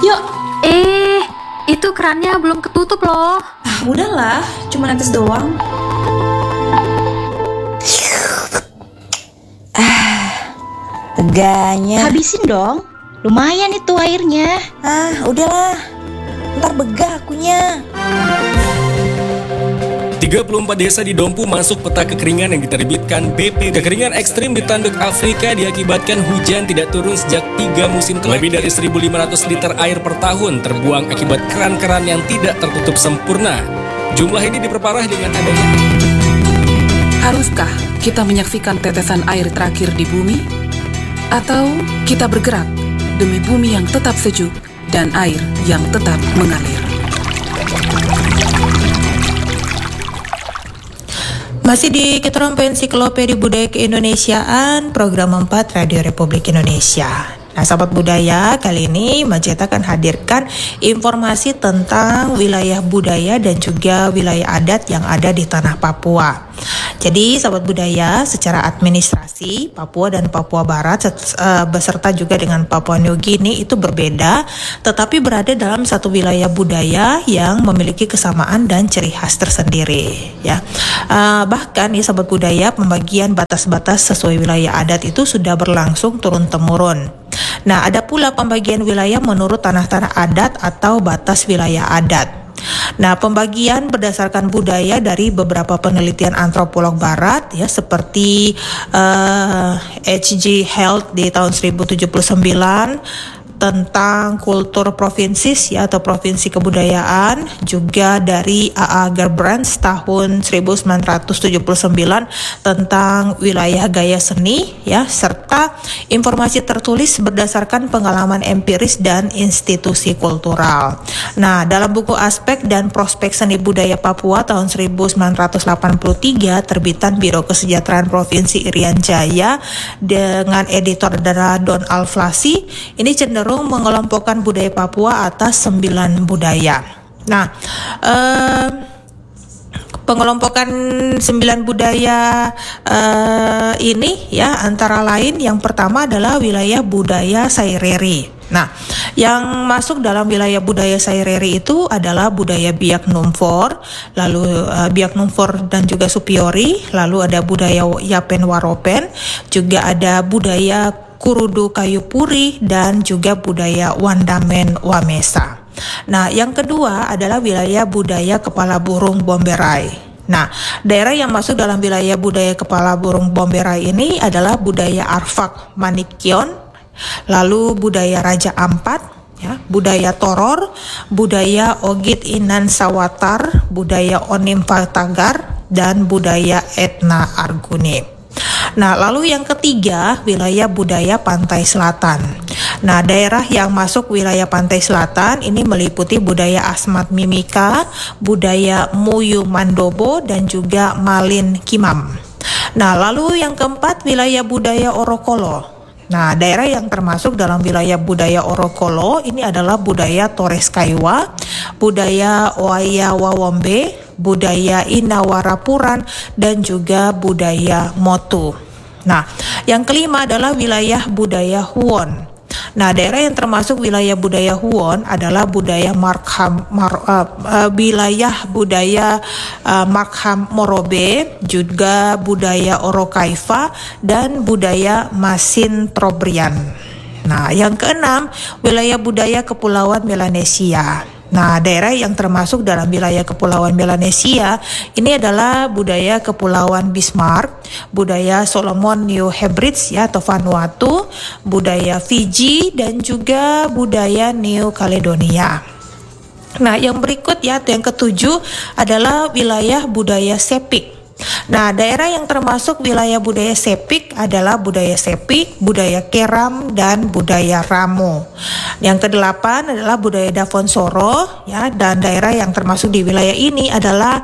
Yuk. Itu kerannya belum ketutup loh. Udahlah, cuma netes doang. Teganya. Habisin dong. Lumayan itu airnya. Udahlah. Ntar begah akunya. 34 desa di Dompu masuk peta kekeringan yang diterbitkan BP. Kekeringan ekstrim di tanduk Afrika diakibatkan hujan tidak turun sejak 3 musim terakhir. Lebih dari 1.500 liter air per tahun terbuang akibat keran-keran yang tidak tertutup sempurna. Jumlah ini diperparah dengan adanya. Haruskah kita menyaksikan tetesan air terakhir di bumi? Atau kita bergerak demi bumi yang tetap sejuk dan air yang tetap mengalir? Masih di Keterampilan Ensiklopedia Budaya Keindonesiaan, program 4 Radio Republik Indonesia. Nah, sahabat budaya, kali ini Majeta akan hadirkan informasi tentang wilayah budaya dan juga wilayah adat yang ada di tanah Papua. Jadi, sahabat budaya, secara administrasi, Papua dan Papua Barat beserta juga dengan Papua New Guinea itu berbeda, tetapi berada dalam satu wilayah budaya yang memiliki kesamaan dan ciri khas tersendiri. Ya, bahkan ya sahabat budaya, pembagian batas-batas sesuai wilayah adat itu sudah berlangsung turun-temurun. Nah, ada pula pembagian wilayah menurut tanah-tanah adat atau batas wilayah adat. Nah, pembagian berdasarkan budaya dari beberapa penelitian antropolog barat ya seperti H.G. Health di tahun 1079 tentang kultur provinsis ya atau provinsi kebudayaan, juga dari A.A. Gerbrands tahun 1979 tentang wilayah gaya seni ya, serta informasi tertulis berdasarkan pengalaman empiris dan institusi kultural. Nah, dalam buku Aspek dan Prospek Seni Budaya Papua tahun 1983 terbitan Biro Kesejahteraan Provinsi Irian Jaya dengan editor adalah Don Alflasi, ini cenderung mengelompokkan budaya Papua atas 9 budaya. Nah, pengelompokan 9 budaya ini ya antara lain yang pertama adalah wilayah budaya Saireri. Nah, yang masuk dalam wilayah budaya Saireri itu adalah budaya Biak Numfor, lalu Biak Numfor dan juga Supiori, lalu ada budaya Yapen Waropen, juga ada budaya Kurudu Kayu Puri, dan juga budaya Wandamen Wamesa. Nah, yang kedua adalah wilayah budaya Kepala Burung Bomberai. Nah, daerah yang masuk dalam wilayah budaya Kepala Burung Bomberai ini adalah budaya Arfak Manikyon, lalu budaya Raja Ampat, ya, budaya Toror, budaya Ogit Inan Sawatar, budaya Onim Patagar, dan budaya Etna Arguni. Nah, lalu yang ketiga, wilayah budaya Pantai Selatan. Nah, daerah yang masuk wilayah Pantai Selatan ini meliputi budaya Asmat Mimika, budaya Muyu Mandobo, dan juga Malin Kimam. Nah, lalu yang keempat, wilayah budaya Orokolo. Nah, daerah yang termasuk dalam wilayah budaya Orokolo ini adalah budaya Torres Kaiwa, budaya Oaya Wawombe, budaya Inawarapuran, dan juga budaya Motu. Nah, yang kelima adalah wilayah budaya Huon. Nah, daerah yang termasuk wilayah budaya Huon adalah budaya Markham Morobe, juga budaya Orokaifa, dan budaya Masin Trobrian. Nah, yang keenam, wilayah budaya Kepulauan Melanesia. Nah, daerah yang termasuk dalam wilayah Kepulauan Melanesia ini adalah budaya Kepulauan Bismarck, budaya Solomon New Hebrides ya atau Vanuatu, budaya Fiji, dan juga budaya New Caledonia. Nah, yang berikut ya, yang ketujuh adalah wilayah budaya Sepik. Nah, daerah yang termasuk wilayah budaya Sepik adalah budaya Sepik, budaya Keram, dan budaya Ramo. Yang kedelapan adalah budaya Davonsoro, ya, dan daerah yang termasuk di wilayah ini adalah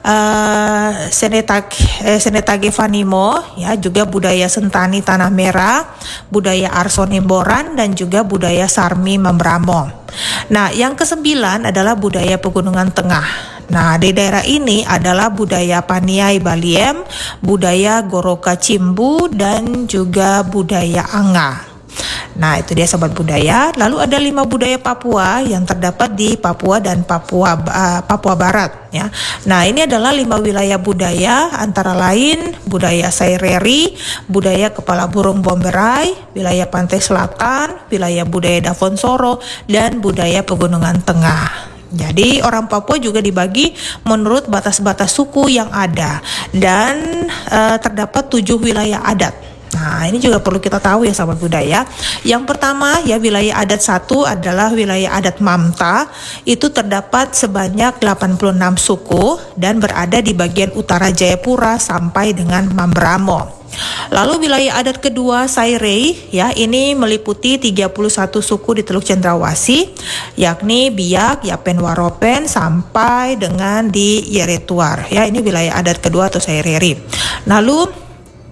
Senetage Vanimo, ya, juga budaya Sentani Tanah Merah, budaya Arsonimboran, dan juga budaya Sarmi Membramo. Nah, yang kesembilan adalah budaya Pegunungan Tengah. Nah, di daerah ini adalah budaya Paniai Baliem, budaya Goroka Cimbu, dan juga budaya Anga. Nah, itu dia sobat budaya. Lalu ada 5 budaya Papua yang terdapat di Papua dan Papua Barat ya. Nah, ini adalah 5 wilayah budaya antara lain budaya Saireri, budaya kepala burung Bomberai, wilayah pantai selatan, wilayah budaya Dafonsoro, dan budaya pegunungan tengah. Jadi orang Papua juga dibagi menurut batas-batas suku yang ada dan terdapat 7 wilayah adat. Nah, ini juga perlu kita tahu ya sahabat budaya. Yang pertama ya wilayah adat 1 adalah wilayah adat Mamta. Itu terdapat sebanyak 86 suku dan berada di bagian utara Jayapura sampai dengan Mamberamo. Lalu wilayah adat kedua Sairei ya, ini meliputi 31 suku di Teluk Cendrawasih, yakni Biak, Yapen Waropen sampai dengan di Yeretuar ya. Ini wilayah adat kedua atau Saireri. Lalu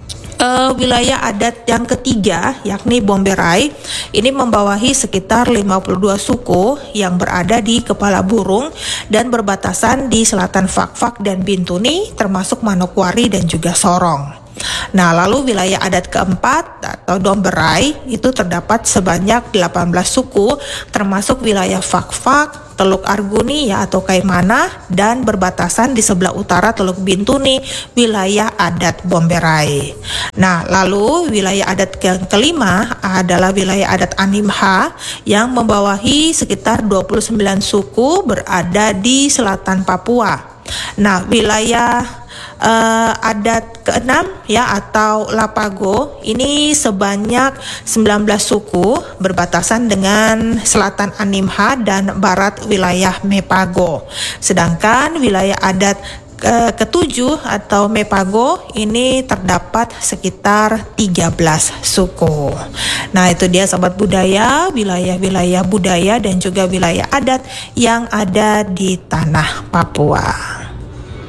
wilayah adat yang ketiga yakni Bomberai, ini membawahi sekitar 52 suku yang berada di Kepala Burung dan berbatasan di selatan Fakfak dan Bintuni termasuk Manokwari dan juga Sorong. Nah, lalu wilayah adat keempat atau Domberai itu terdapat sebanyak 18 suku termasuk wilayah Fakfak, Teluk Arguni ya atau Kaimana dan berbatasan di sebelah utara Teluk Bintuni wilayah adat Bomberai. Nah, lalu wilayah adat yang kelima adalah wilayah adat Animha yang membawahi sekitar 29 suku berada di selatan Papua. Nah, wilayah adat keenam ya atau Lapago ini sebanyak 19 suku berbatasan dengan selatan Animha dan barat wilayah Mepago. Sedangkan wilayah adat ketujuh atau Mepago ini terdapat sekitar 13 suku. Nah, itu dia sobat budaya, wilayah-wilayah budaya dan juga wilayah adat yang ada di tanah Papua.